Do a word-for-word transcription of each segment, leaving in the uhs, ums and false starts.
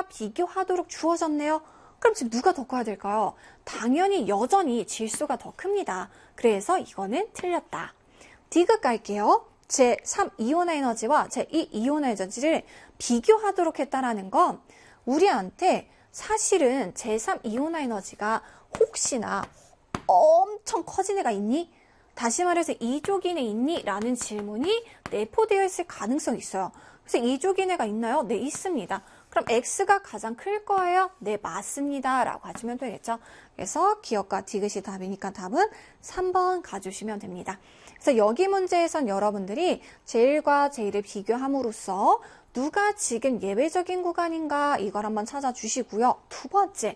X와 비교하도록 주어졌네요. 그럼 지금 누가 더 커야 될까요? 당연히 여전히 질소가 더 큽니다. 그래서 이거는 틀렸다. 디귿 갈게요. 제삼 이온의 에너지와 제이 이온의 에너지를 비교하도록 했다라는 건 우리한테 사실은 제삼 이온의 에너지가 혹시나 엄청 커진 애가 있니? 다시 말해서 이족인애 있니? 라는 질문이 내포되어 있을 가능성이 있어요. 그래서 이족인애가 있나요? 네, 있습니다. 그럼 X가 가장 클 거예요? 네, 맞습니다. 라고 하시면 되겠죠. 그래서 기억과 디귿이 답이니까 답은 삼 번 가주시면 됩니다. 그래서 여기 문제에선 여러분들이 제일과 제이를 비교함으로써 누가 지금 예외적인 구간인가 이걸 한번 찾아주시고요. 두 번째,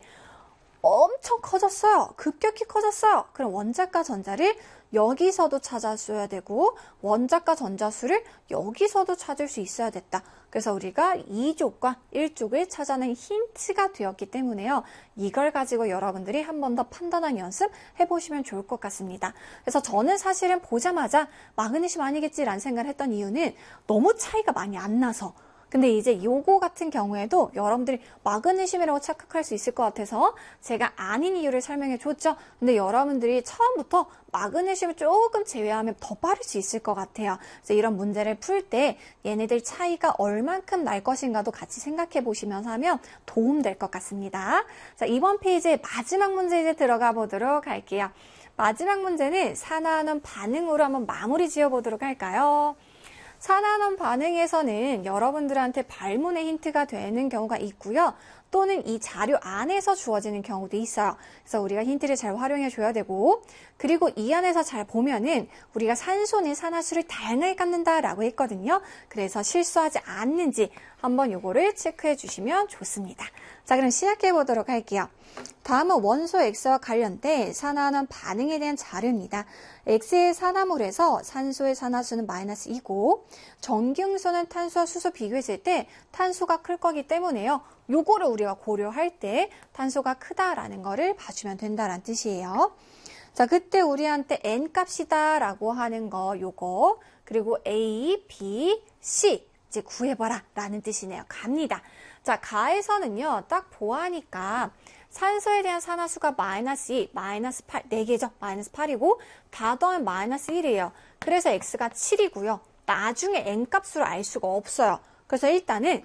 엄청 커졌어요. 급격히 커졌어요. 그럼 원자과 전자를 여기서도 찾아줘야 되고 원자과 전자수를 여기서도 찾을 수 있어야 됐다. 그래서 우리가 이족과 일족을 찾아낸 힌트가 되었기 때문에요. 이걸 가지고 여러분들이 한 번 더 판단하는 연습 해보시면 좋을 것 같습니다. 그래서 저는 사실은 보자마자 마그네슘 아니겠지라는 생각을 했던 이유는 너무 차이가 많이 안 나서. 근데 이제 요거 같은 경우에도 여러분들이 마그네슘이라고 착각할 수 있을 것 같아서 제가 아닌 이유를 설명해 줬죠. 근데 여러분들이 처음부터 마그네슘을 조금 제외하면 더 빠를 수 있을 것 같아요. 그래서 이런 문제를 풀 때 얘네들 차이가 얼만큼 날 것인가도 같이 생각해 보시면서 하면 도움될 것 같습니다. 자, 이번 페이지의 마지막 문제 이제 들어가 보도록 할게요. 마지막 문제는 산화하는 반응으로 한번 마무리 지어 보도록 할까요? 산화하는 반응에서는 여러분들한테 발문의 힌트가 되는 경우가 있고요. 또는 이 자료 안에서 주어지는 경우도 있어요. 그래서 우리가 힌트를 잘 활용해 줘야 되고, 그리고 이 안에서 잘 보면은 우리가 산소는 산화수를 다양하게 갖는다라고 했거든요. 그래서 실수하지 않는지 한번 요거를 체크해 주시면 좋습니다. 자, 그럼 시작해 보도록 할게요. 다음은 원소 X와 관련된 산화하는 반응에 대한 자료입니다. X의 산화물에서 산소의 산화수는 마이너스 이고 정기응수는 탄소와 수소 비교했을 때 탄소가 클 거기 때문에요. 요거를 우리가 고려할 때 탄소가 크다라는 거를 봐주면 된다는 뜻이에요. 자, 그때 우리한테 N 값이다 라고 하는 거 요거 그리고 A, B, C 이제 구해봐라 라는 뜻이네요. 갑니다. 자, 가에서는요 딱 보아하니까 산소에 대한 산화수가 마이너스 이, 마이너스 팔, 네 개죠. 마이너스 팔이고 다 더하면 마이너스 일이에요. 그래서 X가 칠이고요. 나중에 N값으로 알 수가 없어요. 그래서 일단은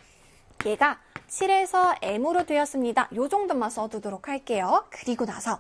얘가 칠에서 M으로 되었습니다. 요 정도만 써두도록 할게요. 그리고 나서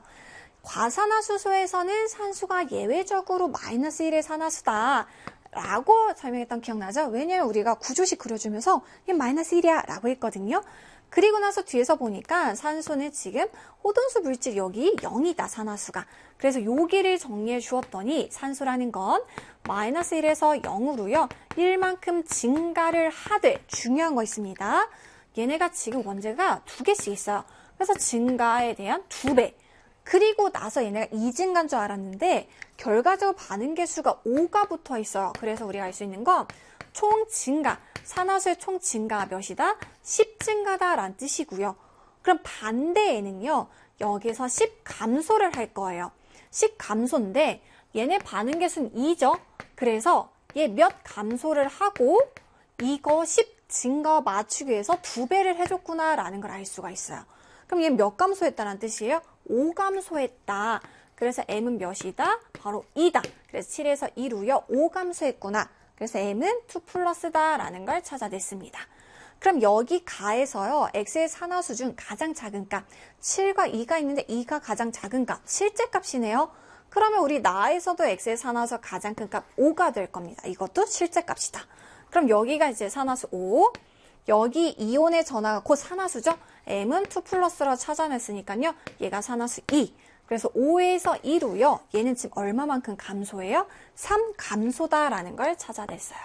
과산화수소에서는 산수가 예외적으로 마이너스 일의 산화수다. 라고 설명했던 기억나죠? 왜냐면 우리가 구조식 그려주면서 이게 마이너스 일이야 라고 했거든요. 그리고 나서 뒤에서 보니까 산소는 지금 호돈수 물질 여기 영이다 산화수가. 그래서 여기를 정리해 주었더니 산소라는 건 마이너스 일에서 영으로요. 일만큼 증가를 하되 중요한 거 있습니다. 얘네가 지금 원재가 두 개씩 있어요. 그래서 증가에 대한 두 배. 그리고 나서 얘네가 이증가인 줄 알았는데 결과적으로 반응 개수가 오가 붙어 있어요. 그래서 우리가 알 수 있는 건 총 증가, 산화수의 총 증가가 몇이다? 십 증가다라는 뜻이고요. 그럼 반대에는요. 여기서 십 감소를 할 거예요. 십 감소인데 얘네 반응 개수는 이죠. 그래서 얘 몇 감소를 하고 이거 십 증가 맞추기 위해서 두 배를 해줬구나라는 걸 알 수가 있어요. 그럼 얘 몇 감소했다는 뜻이에요? 오 감소했다. 그래서 M은 몇이다? 바로 이다. 그래서 칠에서 이로요. 오 감소했구나. 그래서 M은 이 플러스다 라는 걸 찾아냈습니다. 그럼 여기 가에서요. X의 산화수 중 가장 작은 값 칠과 이가 있는데 이가 가장 작은 값 실제 값이네요. 그러면 우리 나에서도 X의 산화수 가장 큰 값 오가 될 겁니다. 이것도 실제 값이다. 그럼 여기가 이제 산화수 오, 여기 이온의 전하가 곧 산화수죠. M은 이 플러스로 찾아냈으니까요. 얘가 산화수 이. 그래서 오에서 이로요. 얘는 지금 얼마만큼 감소해요? 삼 감소다라는 걸 찾아냈어요.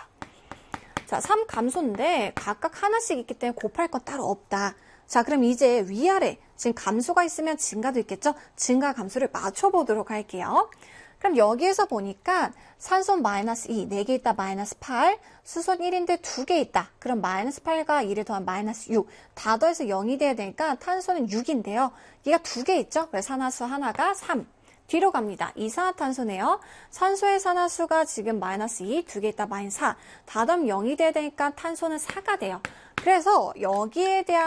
자, 삼 감소인데 각각 하나씩 있기 때문에 곱할 거 따로 없다. 자, 그럼 이제 위아래 지금 감소가 있으면 증가도 있겠죠? 증가 감소를 맞춰보도록 할게요. 그럼 여기에서 보니까 산소는 마이너스 이, 네 개 있다 마이너스 팔, 수소는 일인데 두 개 있다. 그럼 마이너스 팔과 일을 더하면 마이너스 육. 다 더해서 영이 돼야 되니까 탄소는 육인데요. 얘가 두 개 있죠? 그래서 산화수 하나가 삼. 뒤로 갑니다. 이산화탄소네요. 산소의 산화수가 지금 마이너스 이, 두 개 있다 마이너스 사. 다 더하면 영이 돼야 되니까 탄소는 사가 돼요. 그래서 여기에 대한